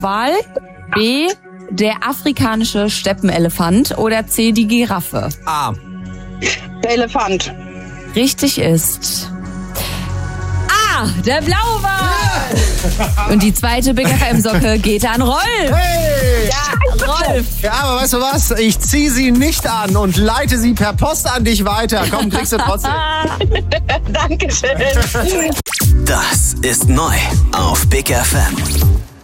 Wal, B, der afrikanische Steppenelefant oder C, die Giraffe? A. Der Elefant. Richtig ist A, der Blauwal. Und die zweite Big FM-Socke geht an Rolf. Hey! Ja, Rolf. Ja, aber weißt du was? Ich ziehe sie nicht an und leite sie per Post an dich weiter. Komm, kriegst du trotzdem. Dankeschön. Das ist neu auf Big FM.